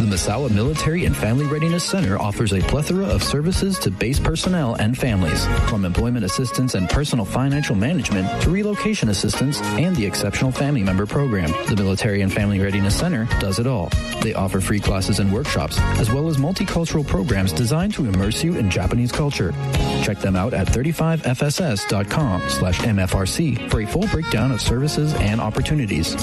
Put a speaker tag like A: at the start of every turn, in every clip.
A: The Misawa Military and Family Readiness Center offers a plethora of services to base personnel and families, from employment assistance and personal financial management to relocation assistance and the Exceptional Family Member Program. The Military and Family Readiness Center does it all. They offer free classes and workshops, as well as multicultural programs designed to immerse you in Japanese culture. Check them out at 35fss.com/MFRC for a full breakdown of services and opportunities.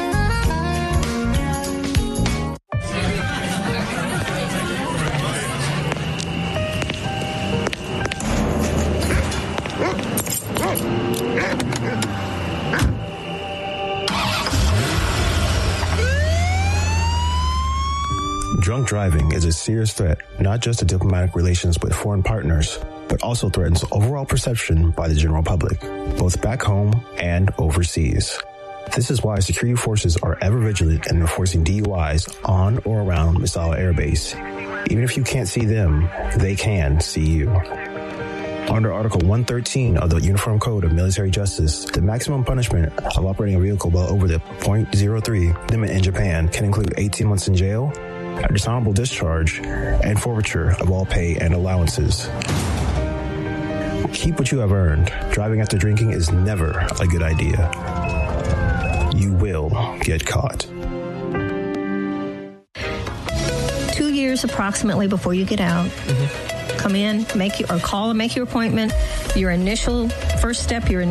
B: Drunk driving is a serious threat, not just to diplomatic relations with foreign partners, but also threatens overall perception by the general public, both back home and overseas. This is why security forces are ever vigilant in enforcing DUIs on or around Misawa Air Base. Even if you can't see them, they can see you. Under Article 113 of the Uniform Code of Military Justice, the maximum punishment of operating a vehicle well over the .03 limit in Japan can include 18 months in jail, a dishonorable discharge, and forfeiture of all pay and allowances. Keep what you have earned. Driving after drinking is never a good idea. You will get caught.
C: 2 years approximately before you get out. Come in, call and make your appointment. Your initial first step,